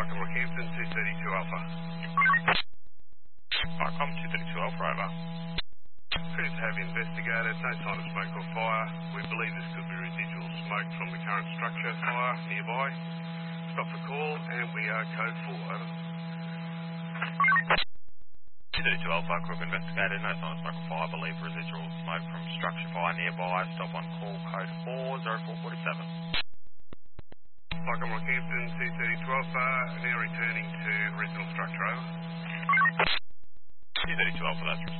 Welcome Rockhampton, 232 Alpha. Vicom 232 Alpha, over. Crews have investigated, no sign of smoke or fire. We believe this could be residual smoke from the current structure fire nearby. Stop the call and we are code 4, over. 232 Alpha, Crook investigated, no sign of smoke or fire. Believe residual smoke from structure fire nearby. Stop on call, code 40447. Welcome Rockhampton, 232 Alpha, now returning to original structure, over. 232 Alpha, that's